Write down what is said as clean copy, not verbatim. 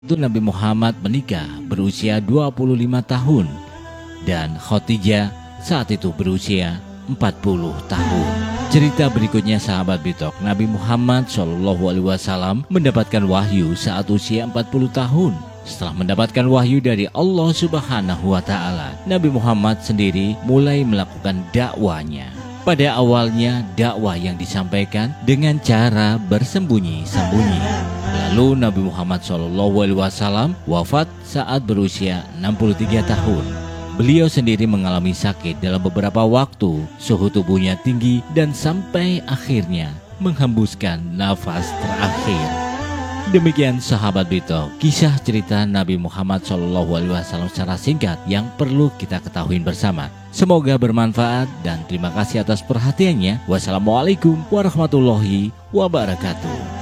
Itu Nabi Muhammad menikah berusia 25 tahun dan Khadijah saat itu berusia 40 tahun. Cerita berikutnya sahabat Bitok, Nabi Muhammad SAW mendapatkan wahyu saat usia 40 tahun. Setelah mendapatkan wahyu dari Allah Subhanahu wa Ta'ala, Nabi Muhammad sendiri mulai melakukan dakwanya. Pada awalnya dakwah yang disampaikan dengan cara bersembunyi-sembunyi. Lalu Nabi Muhammad SAW wafat saat berusia 63 tahun. Beliau sendiri mengalami sakit dalam beberapa waktu, suhu tubuhnya tinggi dan sampai akhirnya menghembuskan nafas terakhir. Demikian sahabat Bito, kisah cerita Nabi Muhammad SAW secara singkat yang perlu kita ketahui bersama. Semoga bermanfaat dan terima kasih atas perhatiannya. Wassalamualaikum warahmatullahi wabarakatuh.